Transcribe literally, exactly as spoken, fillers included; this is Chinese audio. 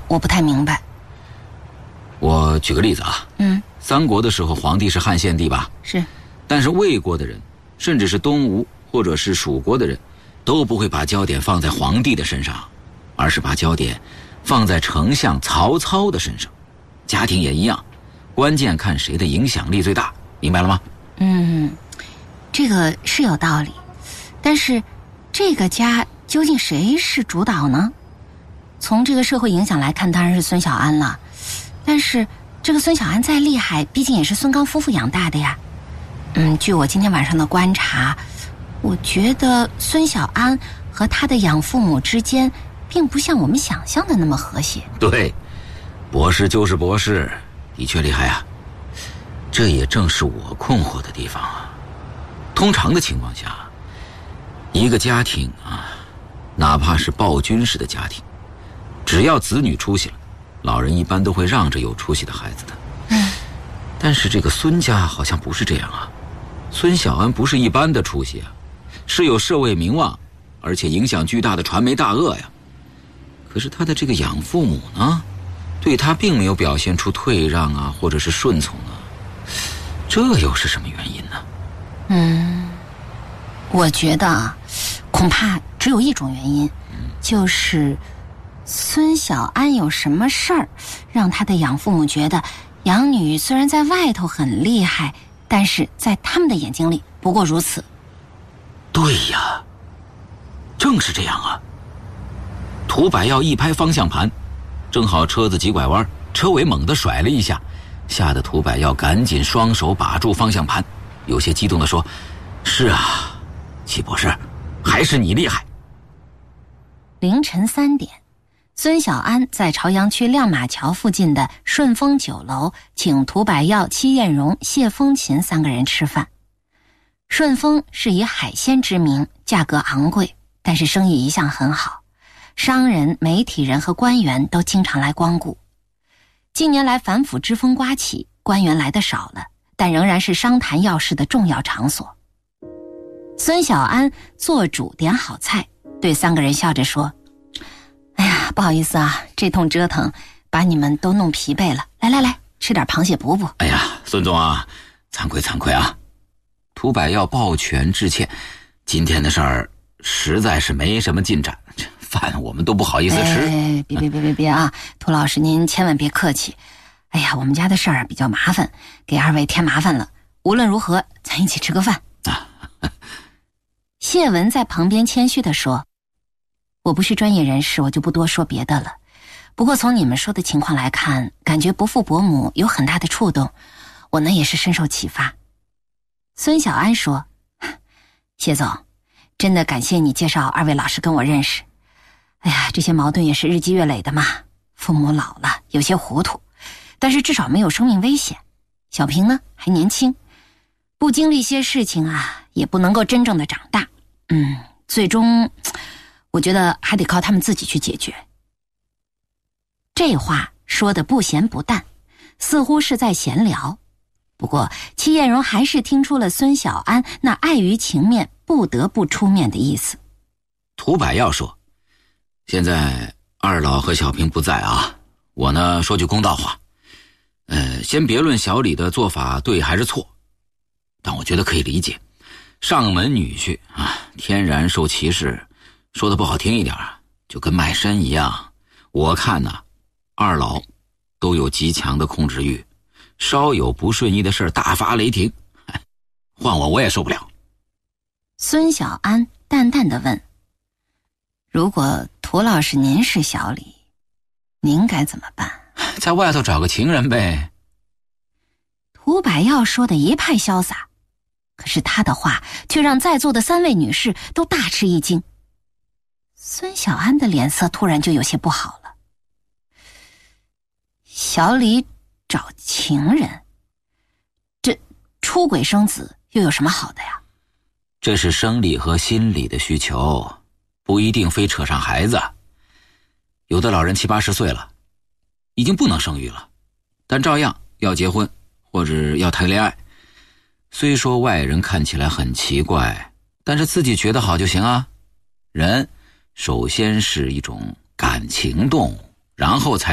我不太明白。 我举个例子啊， 嗯， 三国的时候皇帝是汉献帝吧？ 是。 但是魏国的人，甚至是东吴或者是蜀国的人，都不会把焦点放在皇帝的身上，而是把焦点放在丞相曹操的身上。家庭也一样，关键看谁的影响力最大，明白了吗？ 嗯，这个是有道理，但是这个家究竟谁是主导呢？从这个社会影响来看，当然是孙小安了。但是这个孙小安再厉害，毕竟也是孙刚夫妇养大的呀。嗯，据我今天晚上的观察，我觉得孙小安和他的养父母之间并不像我们想象的那么和谐。 对，博士就是博士，的确厉害啊。这也正是我困惑的地方啊。通常的情况下，一个家庭啊，哪怕是暴君式的家庭，只要子女出息了，老人一般都会让着有出息的孩子的。 嗯， 但是这个孙家好像不是这样啊。孙小安不是一般的出息啊，是有社会名望，而且影响巨大的传媒大鳄呀。可是他的这个养父母呢，对他并没有表现出退让啊，或者是顺从啊，这又是什么原因呢？ 嗯，我觉得啊，恐怕只有一种原因，就是孙小安有什么事儿，让他的养父母觉得养女虽然在外头很厉害，但是在他们的眼睛里不过如此。 对呀，正是这样啊。涂百耀一拍方向盘，正好车子急拐弯，车尾猛地甩了一下，吓得涂百耀赶紧双手把住方向盘，有些激动地说：是啊，齐博士，还是你厉害。 凌晨三点，孙小安在朝阳区亮马桥附近的顺丰酒楼请涂百耀、戚艳荣、谢风琴三个人吃饭。顺丰是以海鲜知名，价格昂贵，但是生意一向很好，商人、媒体人和官员都经常来光顾。近年来反腐之风刮起，官员来的少了，但仍然是商谈要事的重要场所。孙小安做主点好菜，对三个人笑着说：哎呀，不好意思啊，这通折腾把你们都弄疲惫了，来来来，吃点螃蟹补补。 哎呀，孙总啊，惭愧惭愧啊。涂百耀抱拳致歉，今天的事儿实在是没什么进展，饭我们都不好意思吃。 哎，别别别别别啊，涂老师您千万别客气。哎呀，我们家的事儿比较麻烦，给二位添麻烦了。无论如何，咱一起吃个饭。 啊、 谢文在旁边谦虚地说：我不是专业人士，我就不多说别的了。不过从你们说的情况来看，感觉伯父伯母有很大的触动，我呢也是深受启发。孙小安说：谢总，真的感谢你介绍二位老师跟我认识。哎呀，这些矛盾也是日积月累的嘛，父母老了有些糊涂，但是至少没有生命危险。小平呢还年轻，不经历些事情啊，也不能够真正的长大。嗯，最终我觉得还得靠他们自己去解决。这话说得不咸不淡，似乎是在闲聊。不过戚艳荣还是听出了孙小安那碍于情面不得不出面的意思。 涂百耀说：现在二老和小平不在啊，我呢说句公道话，呃，先别论小李的做法对还是错，但我觉得可以理解。上门女婿啊，天然受歧视，说的不好听一点啊，就跟卖身一样。我看呢、啊，二老都有极强的控制欲，稍有不顺意的事大发雷霆，换我我也受不了。 孙小安淡淡地问：如果涂老师您是小李，您该怎么办？ 在外头找个情人呗。 涂百耀说的一派潇洒，可是他的话却让在座的三位女士都大吃一惊。孙小安的脸色突然就有些不好了。小李找情人，这出轨生子又有什么好的呀？ 这是生理和心理的需求，不一定非扯上孩子。有的老人七八十岁了，已经不能生育了，但照样要结婚或者要谈恋爱。虽说外人看起来很奇怪，但是自己觉得好就行啊。人首先是一种感情动物，然后才